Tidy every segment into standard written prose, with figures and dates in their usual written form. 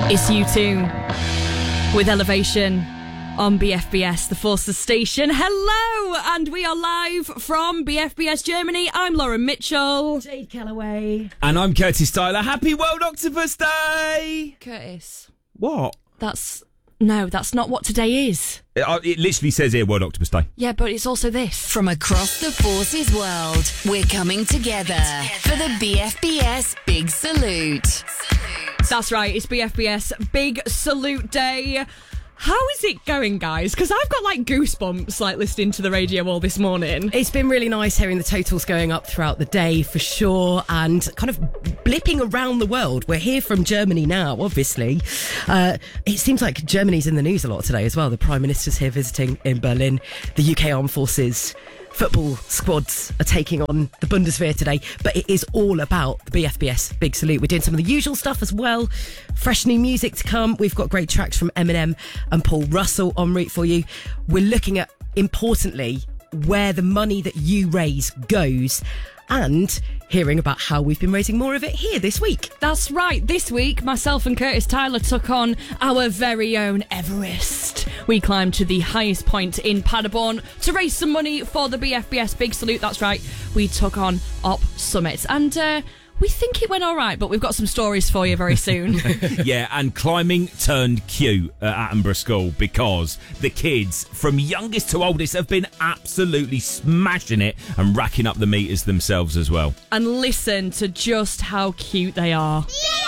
It's U2 with Elevation on BFBS, the Forces station. Hello, and we are live from BFBS Germany. I'm Lauren Mitchell. Jade Calloway. And I'm Curtis Tyler. Happy World Octopus Day! Curtis. What? That's not what today is. It literally says here World Octopus Day. Yeah, but it's also this. From across the Forces world, we're coming together for the BFBS Big Salute. That's right, it's BFBS Big Salute Day. How is it going, guys? Because I've got goosebumps listening to the radio all this morning. It's been really nice hearing the totals going up throughout the day for sure, and kind of blipping around the world. We're here from Germany now, obviously. It seems like Germany's in the news a lot today as well. The Prime Minister's here visiting in Berlin. The UK Armed Forces football squads are taking on the Bundeswehr today, but it is all about the BFBS Big Salute. We're doing some of the usual stuff as well. Fresh new music to come. We've got great tracks from Eminem and Paul Russell en route for you. We're looking at, importantly, where the money that you raise goes, and hearing about how we've been raising more of it here this week. That's right. This week, myself and Curtis Tyler took on our very own Everest. We climbed to the highest point in Paderborn to raise some money for the BFBS Big Salute. That's right. We took on Op Summit. And we think it went all right, but we've got some stories for you very soon. Yeah, and climbing turned cute at Attenborough School because the kids, from youngest to oldest, have been absolutely smashing it and racking up the meters themselves as well. And listen to just how cute they are.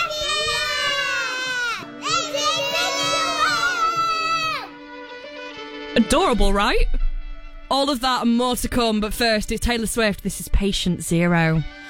Adorable, right? All of that and more to come, but first it's Taylor Swift. This is Patient Zero.